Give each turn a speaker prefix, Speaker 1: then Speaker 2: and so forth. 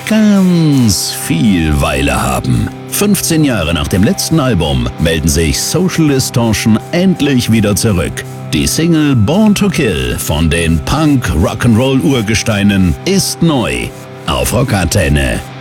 Speaker 1: ganz viel Weile haben. 15 Jahre nach dem letzten Album melden sich Social Distortion endlich wieder zurück. Die Single Born to Kill von den Punk-Rock'n'Roll-Urgesteinen ist neu auf Rockantenne.